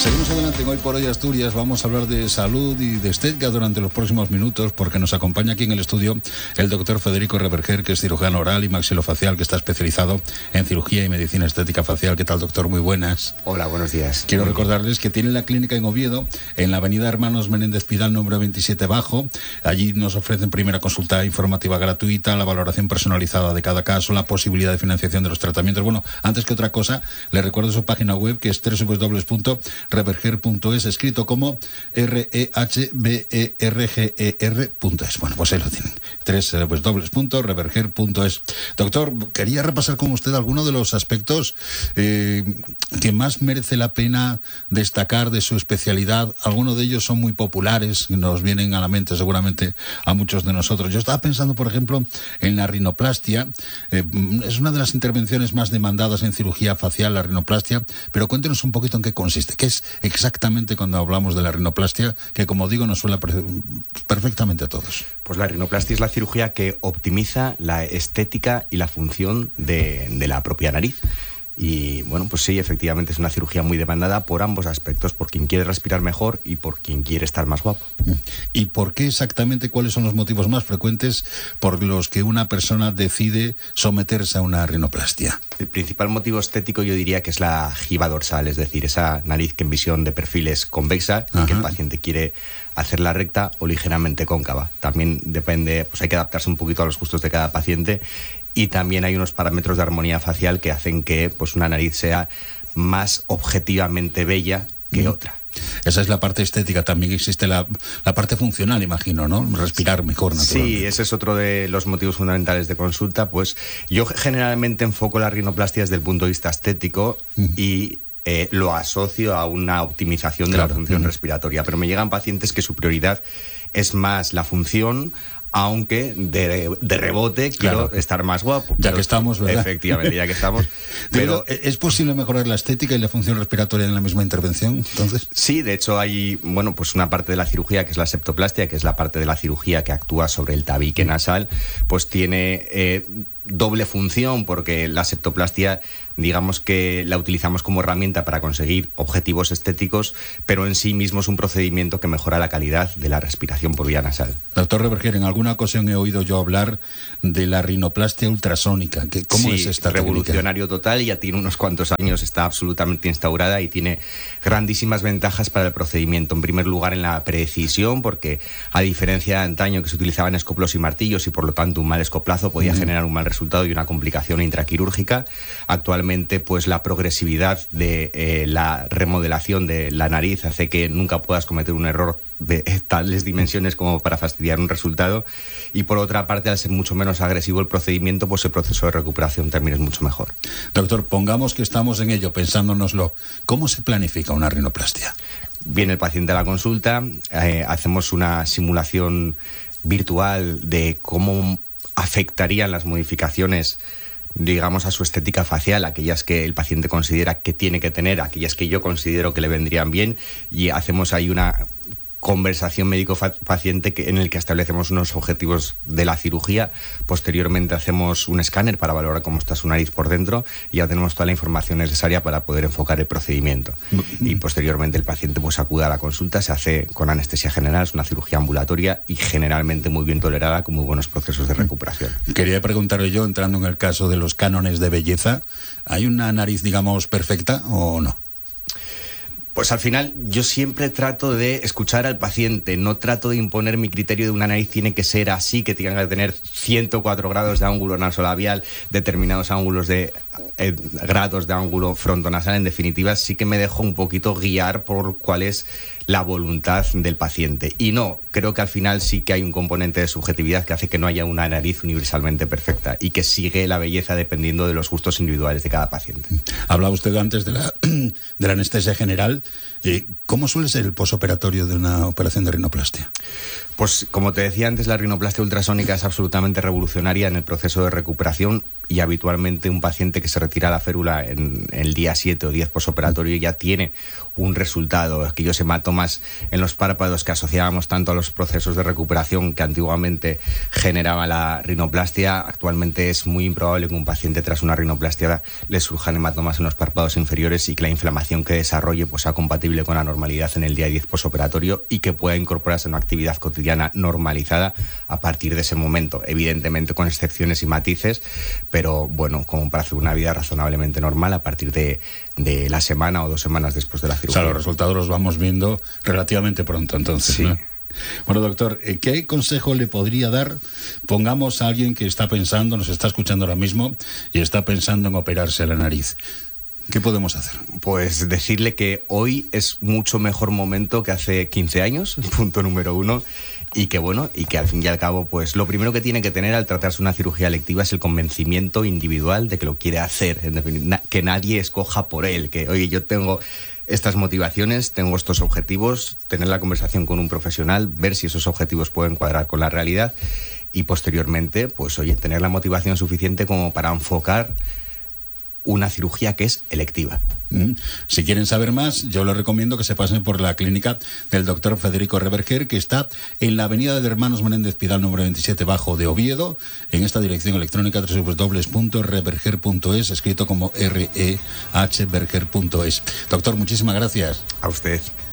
Seguimos adelante en Hoy por Hoy Asturias. Vamos a hablar de salud y de estética durante los próximos minutos, porque nos acompaña aquí en el estudio el doctor Federico Reverger, que es cirujano oral y maxilofacial, que está especializado en cirugía y medicina estética facial. ¿Qué tal, doctor? Muy buenas. Hola, buenos días. Quiero recordarles que tiene la clínica en Oviedo, en la avenida Hermanos Menéndez Pidal, número 27 bajo. Allí nos ofrecen primera consulta informativa gratuita, la valoración personalizada de cada caso, la posibilidad de financiación de los tratamientos. Bueno, antes que otra cosa, les recuerdo su página web, que es www.reverger.es, escrito como REHBERGER.es. Bueno, pues ahí lo tienen, www.reverger.es. Doctor, quería repasar con usted algunos de los aspectos que más merece la pena destacar de su especialidad. Algunos de ellos son muy populares, nos vienen a la mente seguramente a muchos de nosotros. Yo estaba pensando, por ejemplo, en la rinoplastia. Es una de las intervenciones más demandadas en cirugía facial, la rinoplastia, pero cuéntenos un poquito en qué consiste. ¿Qué es exactamente cuando hablamos de la rinoplastia, que, como digo, nos suena perfectamente a todos? Pues la rinoplastia es la cirugía que optimiza la estética y la función de la propia nariz. Y bueno, pues sí, efectivamente es una cirugía muy demandada por ambos aspectos, por quien quiere respirar mejor y por quien quiere estar más guapo. ¿Y por qué exactamente, cuáles son los motivos más frecuentes por los que una persona decide someterse a una rinoplastia? El principal motivo estético yo diría que es la giba dorsal, es decir, esa nariz que en visión de perfil es convexa y que el paciente quiere hacerla recta o ligeramente cóncava. También depende, pues hay que adaptarse un poquito a los gustos de cada paciente. Y también hay unos parámetros de armonía facial que hacen que pues una nariz sea más objetivamente bella que otra. Esa es la parte estética. También existe la parte funcional, imagino, ¿no? Respirar mejor, naturalmente. Sí, ese es otro de los motivos fundamentales de consulta. Pues yo generalmente enfoco la rinoplastia desde el punto de vista estético y lo asocio a una optimización de la función respiratoria. Pero me llegan pacientes que su prioridad es más la función, aunque de rebote quiero estar más guapo. Ya que estamos, ¿verdad? Efectivamente, ya que estamos. Pero ¿es posible mejorar la estética y la función respiratoria en la misma intervención, entonces? Sí, de hecho hay, pues una parte de la cirugía que es la septoplastia, que es la parte de la cirugía que actúa sobre el tabique nasal, pues tiene doble función, porque la septoplastia, digamos que la utilizamos como herramienta para conseguir objetivos estéticos, pero en sí mismo es un procedimiento que mejora la calidad de la respiración por vía nasal. Doctor Reverger, en alguna ocasión he oído yo hablar de la rinoplastia ultrasónica. ¿Cómo es esta técnica? Revolucionario total, ya tiene unos cuantos años, está absolutamente instaurada y tiene grandísimas ventajas para el procedimiento. En primer lugar, en la precisión, porque a diferencia de antaño, que se utilizaban escoplos y martillos y por lo tanto un mal escoplazo podía generar un mal resultado y una complicación intraquirúrgica, actualmente pues la progresividad de la remodelación de la nariz hace que nunca puedas cometer un error de tales dimensiones como para fastidiar un resultado, y por otra parte, al ser mucho menos agresivo el procedimiento, pues el proceso de recuperación también es mucho mejor. Doctor, pongamos que estamos en ello, pensándonoslo. ¿Cómo se planifica una rinoplastia? Viene el paciente a la consulta, hacemos una simulación virtual de cómo afectarían las modificaciones, digamos, a su estética facial, aquellas que el paciente considera que tiene que tener, aquellas que yo considero que le vendrían bien, y hacemos ahí una conversación médico-paciente en el que establecemos unos objetivos de la cirugía. Posteriormente hacemos un escáner para valorar cómo está su nariz por dentro y ya tenemos toda la información necesaria para poder enfocar el procedimiento. Y posteriormente el paciente pues acude a la consulta, se hace con anestesia general, es una cirugía ambulatoria y generalmente muy bien tolerada, con muy buenos procesos de recuperación. Quería preguntarle yo, entrando en el caso de los cánones de belleza, ¿hay una nariz, digamos, perfecta o no? Pues al final yo siempre trato de escuchar al paciente, no trato de imponer mi criterio de una nariz tiene que ser así, que tenga que tener 104 grados de ángulo nasolabial, determinados ángulos de grados de ángulo frontonasal. En definitiva, sí que me dejo un poquito guiar por cuál es la voluntad del paciente. Y no, creo que al final sí que hay un componente de subjetividad que hace que no haya una nariz universalmente perfecta y que sigue la belleza dependiendo de los gustos individuales de cada paciente. Hablaba usted antes de la anestesia general. ¿Cómo suele ser el posoperatorio de una operación de rinoplastia? Pues como te decía antes, la rinoplastia ultrasónica es absolutamente revolucionaria en el proceso de recuperación, y habitualmente un paciente que se retira la férula en el día 7 o 10 posoperatorio ya tiene un resultado. Aquellos hematomas en los párpados que asociábamos tanto a los procesos de recuperación que antiguamente generaba la rinoplastia, actualmente es muy improbable que un paciente tras una rinoplastia le surjan hematomas en los párpados inferiores y que la inflamación que desarrolle pues sea compatible con la normalidad en el día 10 posoperatorio y que pueda incorporarse a una actividad cotidiana normalizada a partir de ese momento, evidentemente con excepciones y matices, pero bueno, como para hacer una vida razonablemente normal a partir de la semana o 2 semanas después de la cirugía. O sea, los resultados los vamos viendo relativamente pronto, entonces, sí. ¿no? Bueno, doctor, ¿qué consejo le podría dar? Pongamos a alguien que está pensando, nos está escuchando ahora mismo y está pensando en operarse la nariz. ¿Qué podemos hacer? Pues decirle que hoy es mucho mejor momento que hace 15 años, punto número 1, y que bueno, y que al fin y al cabo, pues lo primero que tiene que tener al tratarse una cirugía electiva es el convencimiento individual de que lo quiere hacer, en definitiva, que nadie escoja por él, que oye, yo tengo estas motivaciones, tengo estos objetivos, tener la conversación con un profesional, ver si esos objetivos pueden cuadrar con la realidad y posteriormente, pues oye, tener la motivación suficiente como para enfocar una cirugía que es electiva. Si quieren saber más, yo les recomiendo que se pasen por la clínica del doctor Federico Reberger, que está en la avenida de Hermanos Menéndez Pidal, número 27, bajo de Oviedo, en esta dirección electrónica www.reberger.es, escrito como rehberger.es. Doctor, muchísimas gracias. A usted.